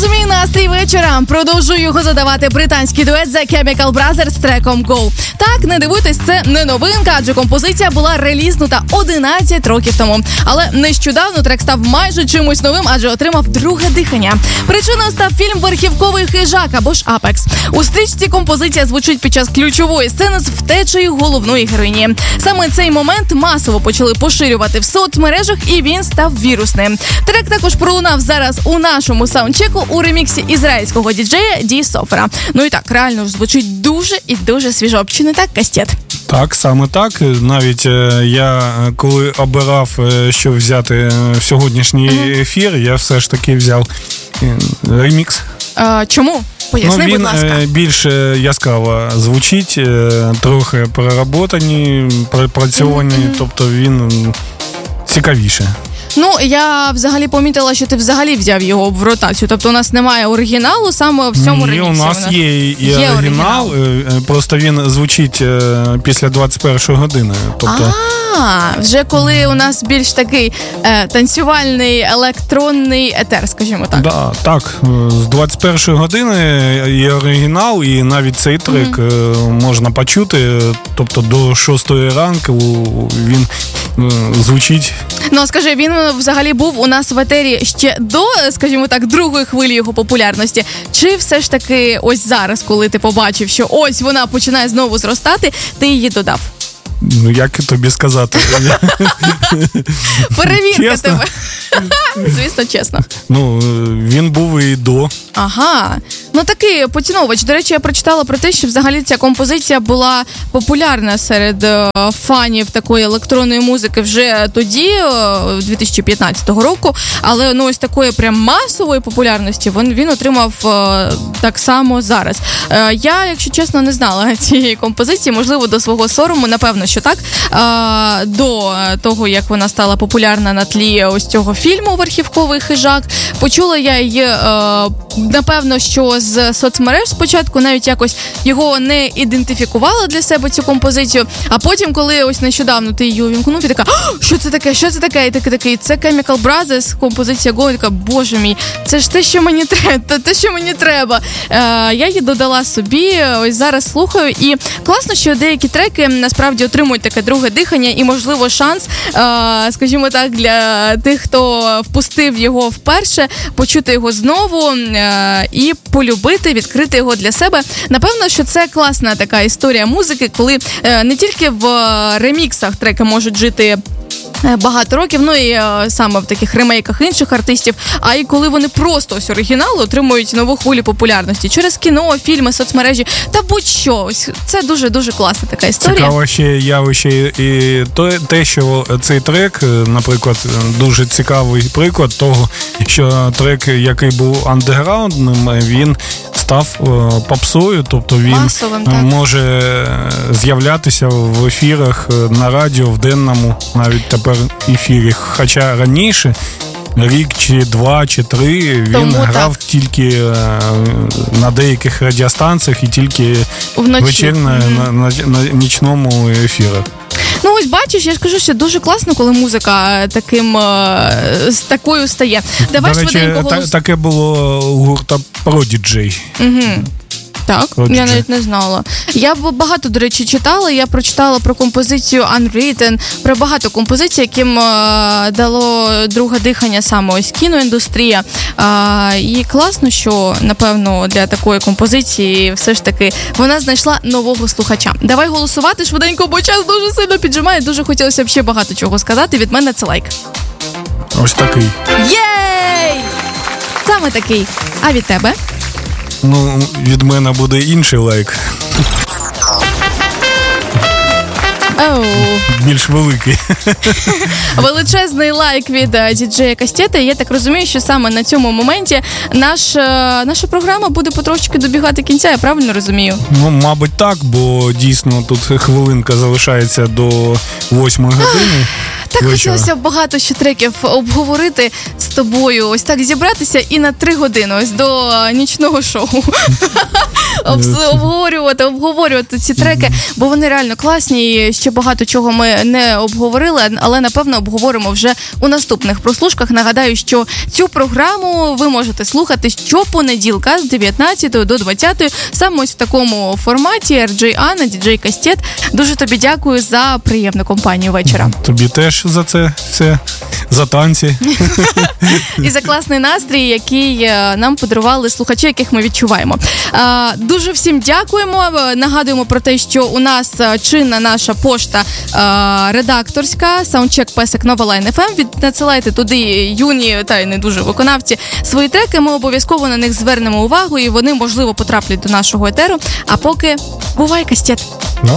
розумію настрій вечора. Продовжую його задавати британський дует The Chemical Brothers з треком Go. Так, не дивуйтесь, це не новинка, адже композиція була релізнута 11 років тому. Але нещодавно трек став майже чимось новим, адже отримав друге дихання. Причиною став фільм «Верхівковий хижак» або ж «Апекс». У стрічці композиція звучить під час ключової сцени з втечею головної героїні. Саме цей момент масово почали поширювати в соцмережах, і він став вірусним. Трек також пролунав зараз у нашому саундчеку у реміксі ізраїльського діджея Ді Софера. Ну і так, реально ж звучить дуже і дуже свіжо. Чи не так, Кастет? Так, саме так. Навіть я, коли обирав, що взяти в сьогоднішній ефір, я все ж таки взяв ремікс. Чому? Поясни, будь ласка. Він більш яскраво звучить, трохи переработані, пропрацьовані, тобто він цікавіше. Ну, я взагалі помітила, що ти взагалі взяв його в ротацію. Тобто у нас немає оригіналу саме в цьому реміксі. У нас є оригінал, просто він звучить після 21-ї години. Тобто... вже коли у нас більш такий танцювальний електронний етер, скажімо так. Так, з 21-ї години є оригінал, і навіть цей трек можна почути, тобто до 6-ї ранку він звучить. Ну, скажи, він взагалі був у нас в етері ще до, скажімо так, другої хвилі його популярності? Чи все ж таки ось зараз, коли ти побачив, що ось вона починає знову зростати, ти її додав? Ну, як тобі сказати? Перевірка тебе. Звісно, чесно. Ну, він був і до. Ага. Ну, такий поціновувач. До речі, я прочитала про те, що взагалі ця композиція була популярна серед фанів такої електронної музики вже тоді, 2015 року. Але, ну, ось такої прям масової популярності він отримав так само зараз. Я, якщо чесно, не знала цієї композиції. Можливо, до свого сорому, напевно, що так. До того, як вона стала популярна на тлі ось цього фільму «Верхівковий хижак», почула я її, напевно, що з соцмереж спочатку, навіть якось його не ідентифікувала для себе цю композицію, а потім, коли ось нещодавно ти її увімкнув, ти така, що це таке, і такий, це Chemical Brothers, композиція Go, і така, боже мій, це ж те, що мені треба. Я її додала собі, ось зараз слухаю, і класно, що деякі треки насправді отримують таке друге дихання і, можливо, шанс, скажімо так, для тих, хто впустив його вперше, почути його знову і полюбити, відкрити його для себе. Напевно, що це класна така історія музики, коли не тільки в реміксах треки можуть жити багато років, ну і саме в таких ремейках інших артистів, а й коли вони просто ось оригінали отримують нову хвилю популярності через кіно, фільми, соцмережі та будь-що. Ось це дуже-дуже класна така історія. Цікаво ще явище і те, що цей трек, наприклад, дуже цікавий приклад того, що трек, який був андеграундним, він став попсою, тобто він масовим, може з'являтися в ефірах на радіо, в денному навіть тепер ефірі. Хоча раніше, рік чи 2, чи 3, він грав тільки на деяких радіостанціях і тільки вечірно на нічному ефірі. Ну, ось бачиш, я ж кажу, що дуже класно, коли музика з такою стає. Давай швиденько таке було у гурта Prodigy. Так, я навіть не знала. Я багато, до речі, читала. Я прочитала про композицію Unwritten, про багато композицій, яким дало друге дихання саме ось кіноіндустрія. І класно, що, напевно, для такої композиції все ж таки вона знайшла нового слухача. Давай голосувати швиденько, бо час дуже сильно піджимає. Дуже хотілося б ще багато чого сказати. Від мене це лайк. Ось такий. Єй! Саме такий. А від тебе? Ну, від мене буде інший лайк. Більш великий. Величезний лайк від діджея Кастета. Я так розумію, що саме на цьому моменті наша програма буде потрошки добігати кінця, я правильно розумію? Ну, мабуть, так, бо дійсно тут хвилинка залишається до 8 години. Так хотілося б багато ще треків обговорити з тобою, ось так зібратися і на 3 години, ось до нічного шоу. обговорювати ці треки, бо вони реально класні, і ще багато чого ми не обговорили, але, напевно, обговоримо вже у наступних прослушках. Нагадаю, що цю програму ви можете слухати щопонеділка з 19 до 20, саме ось в такому форматі. RJ Анна, діджей Кастет. Дуже тобі дякую за приємну компанію вечора. Тобі теж за це все, за танці. І за класний настрій, який нам подарували слухачі, яких ми відчуваємо. Дуже всім дякуємо. Нагадуємо про те, що у нас чинна наша пошта редакторська, soundcheck@novaline.fm. Надсилайте туди юні та й не дуже виконавці свої треки. Ми обов'язково на них звернемо увагу, і вони, можливо, потраплять до нашого етеру. А поки бувай, Кастет!